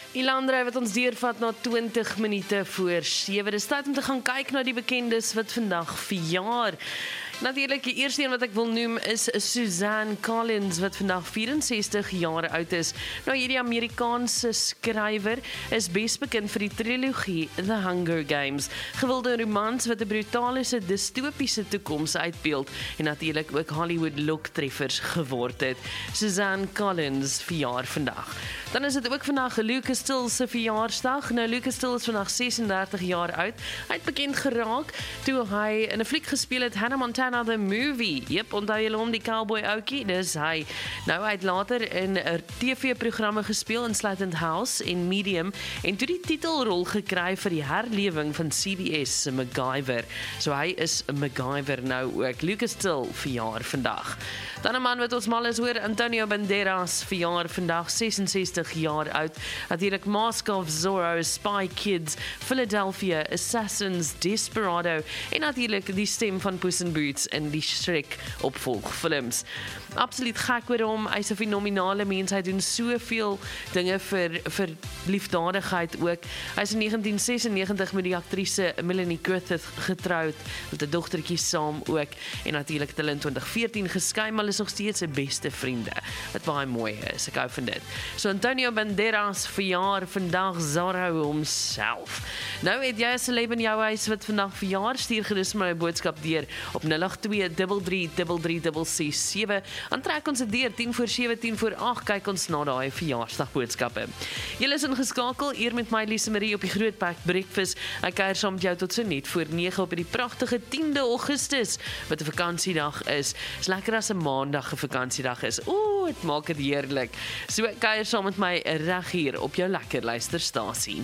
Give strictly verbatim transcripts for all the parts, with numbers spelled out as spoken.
Ilandre wat ons deurvat na twintig minute voor sewe. Dis tyd om te gaan kyk na die bekendes wat vandag verjaar. Natuurlik, die eerste een wat ek wil noem is Suzanne Collins, wat vandag vierensestig jaar oud is. Nou, hierdie Amerikaanse skrywer is best bekend vir die trilogie The Hunger Games, gewilde romans wat 'n brutale dystopiese toekoms uitbeeld en natuurlik ook Hollywood looktreffers geword het. Suzanne Collins verjaar vandag. Dan is dit ook vandag Lucas Till se verjaarsdag. Nou, Lucas Till is vandag sesendertig jaar oud. Hy het bekend geraak toe hy in 'n fliek gespeel het, Hannah Montana the Movie. Jep, onthou julle hom, die cowboy ouetjie? Dis hy. Nou, hy het later in T V-programme gespeel, insluitend House en Medium, en toe die titelrol gekry vir die herlewing van C B S se MacGyver. So hy is MacGyver nou ook. Lucas Till verjaar vandag. Dan 'n man wat ons mal is hoor, Antonio Banderas verjaar vandag, sesensestig jaar oud. Natuurlik Mask of Zorro, Spy Kids, Philadelphia, Assassins, Desperado en natuurlik die stem van Puss in Boots in die Shrek opvolgfilms. Absoluut gek oor hom, hy's 'n fenominale mens, hy doen soveel dinge vir, vir liefdadigheid ook. Hy's in negentien sesennegentig met die aktrise Melanie Griffith getroud, met 'n dogtertjie saam ook, en natuurlik het hulle in twintig veertien geskei, maar is nog steeds sy beste vriende, wat baie mooi is, ek hou van dit. So Antonio Banderas verjaar vandag, Zorro homself. Nou, het jy 'n celeb in jou huis wat vandag verjaar, stuur gerus my boodskap deur op nul agt twee, drie drie drie drie ses ses sewe, dan trek ons dit deur, tien voor sewe, tien voor agt, kyk ons na daai verjaarsdagboodskappe. Julle is ingeskakel, eer met my Lise Marie op die Grootpak Breakfast. Ek kuier saam met jou tot so net voor nege op die pragtige tiende Augustus, wat 'n vakansiedag is. Is lekker as 'n maandag 'n vakansiedag is. Ooh, dit maak dit heerlik. So kuier saam met my reg hier op jou lekker luisterstasie.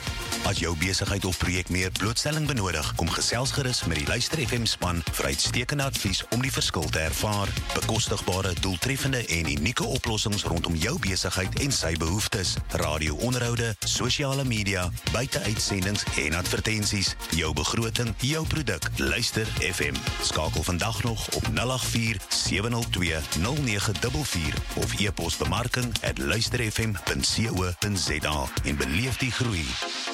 As jou besigheid of projek meer blootstelling benodig, kom gesels gerus met die Luister F M span vir uitstekende advies om die verskil te ervaar. Bekostigbare, doeltreffende en unieke oplossings rondom jou besigheid en sy behoeftes. Radio-onderhoude, sosiale media, buiteuitsendings en advertensies. Jou begroting, jou produk. Luister F M. Skakel vandag nog op nul agt vier, sewe nul twee, nul nege vier vier of e-pos bemarking at luisterfm punt co punt za en beleef die groei.